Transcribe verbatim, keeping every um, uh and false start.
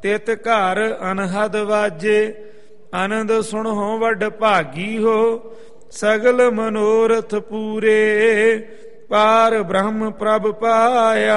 ਤਿਤ ਘਰ ਅਨਹਦ ਵਾਜੇ। ਆਨੰਦ ਸੁਣੋ ਵੱਡ ਭਾਗੀ ਹੋ, ਸਗਲ ਮਨੋਰਥ ਪੂਰੇ। ਪਾਰ ਬ੍ਰਹਮ ਪ੍ਰਭ ਪਾਇਆ,